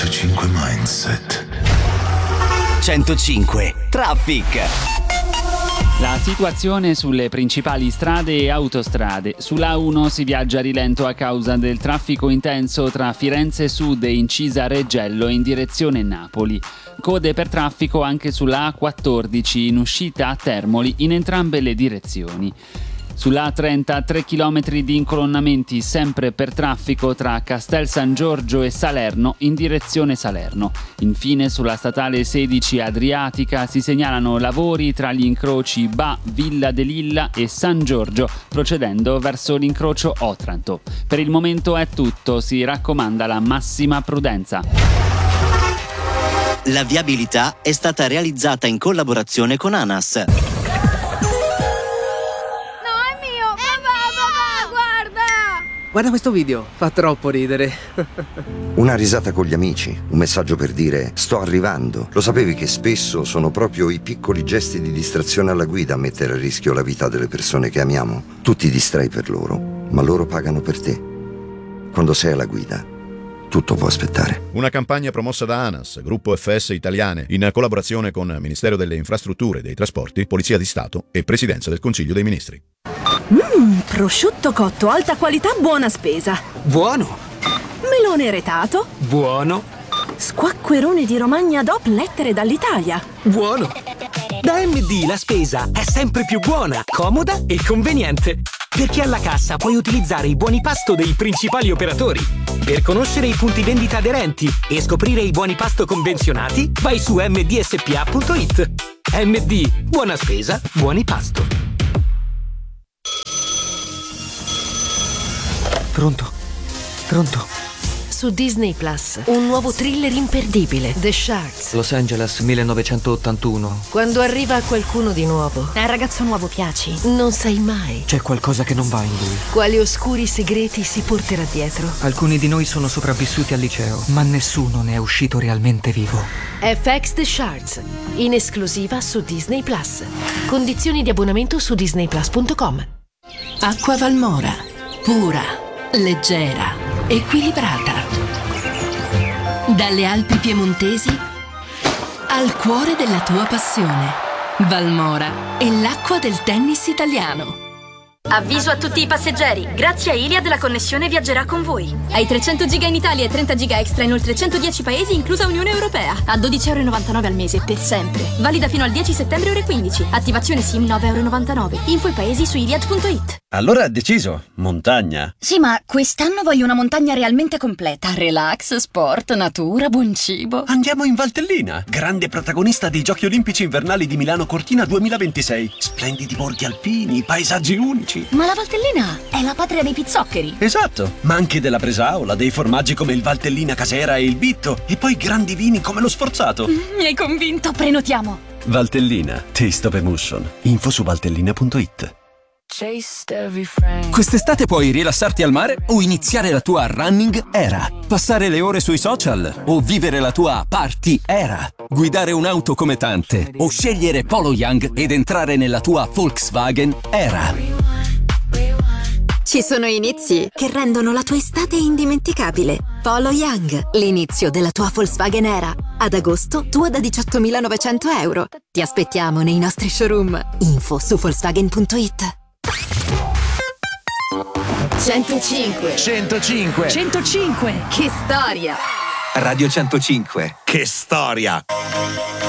105 Mindset. 105 Traffic. La situazione sulle principali strade e autostrade. Sulla A1 si viaggia a rilento a causa del traffico intenso tra Firenze Sud e Incisa Reggello in direzione Napoli. Code per traffico anche sulla A14 in uscita a Termoli in entrambe le direzioni. Sulla A30 3 km di incolonnamenti sempre per traffico tra Castel San Giorgio e Salerno in direzione Salerno. Infine sulla statale 16 Adriatica si segnalano lavori tra gli incroci Ba, Villa de Lilla e San Giorgio, procedendo verso l'incrocio Otranto. Per il momento è tutto, si raccomanda la massima prudenza. La viabilità è stata realizzata in collaborazione con ANAS. Guarda questo video, fa troppo ridere. Una risata con gli amici, un messaggio per dire sto arrivando. Lo sapevi che spesso sono proprio i piccoli gesti di distrazione alla guida a mettere a rischio la vita delle persone che amiamo? Tu ti distrai per loro, ma loro pagano per te. Quando sei alla guida, tutto può aspettare. Una campagna promossa da ANAS, Gruppo FS Italiane, in collaborazione con Ministero delle Infrastrutture e dei Trasporti, Polizia di Stato e Presidenza del Consiglio dei Ministri. Prosciutto cotto, alta qualità, buona spesa. Buono. Melone retato. Buono. Squacquerone di Romagna DOP, lettere dall'Italia. Buono. Da MD la spesa è sempre più buona, comoda e conveniente. Perché alla cassa puoi utilizzare i buoni pasto dei principali operatori. Per conoscere i punti vendita aderenti e scoprire i buoni pasto convenzionati, vai su mdspa.it. MD, buona spesa, buoni pasto. Pronto. Su Disney Plus, un nuovo thriller imperdibile, The Sharks. Los Angeles 1981. Quando arriva qualcuno di nuovo, Al ragazzo nuovo piaci. non sai mai C'è qualcosa che non va in lui. quali oscuri segreti si porterà dietro. Alcuni di noi sono sopravvissuti al liceo, ma nessuno ne è uscito realmente vivo. FX The Sharks, in esclusiva su Disney Plus. Condizioni di abbonamento su disneyplus.com. Acqua Valmora, pura, leggera, equilibrata. Dalle Alpi piemontesi al cuore della tua passione. Valmora è l'acqua del tennis italiano. Avviso a tutti i passeggeri, grazie a Iliad la connessione viaggerà con voi. Hai 300 giga in Italia e 30 giga extra in oltre 110 paesi, inclusa Unione Europea. A 12,99 € al mese, per sempre. Valida fino al 10 settembre ore 15. Attivazione SIM 9,99 €. Info e paesi su iliad.it. Allora deciso, montagna. Sì, ma quest'anno voglio una montagna realmente completa. Relax, sport, natura, buon cibo. Andiamo in Valtellina, grande protagonista dei Giochi Olimpici Invernali di Milano Cortina 2026. Splendidi borghi alpini, paesaggi unici. Ma la Valtellina è la patria dei pizzoccheri. Esatto, ma anche della Bresaola, dei formaggi come il Valtellina Casera e il Bitto, e poi grandi vini come lo Sforzato. Mi hai convinto, prenotiamo. Valtellina, taste of emotion. Info su valtellina.it. Quest'estate puoi rilassarti al mare o iniziare la tua running era. Passare le ore sui social o vivere la tua party era. Guidare un'auto come tante o scegliere Polo Young ed entrare nella tua Volkswagen era. Ci sono inizi che rendono la tua estate indimenticabile. Polo Young, l'inizio della tua Volkswagen era. Ad agosto, tua da 18.900 €. Ti aspettiamo nei nostri showroom. Info su Volkswagen.it. 105. 105. 105. Che storia! Radio 105. Che storia!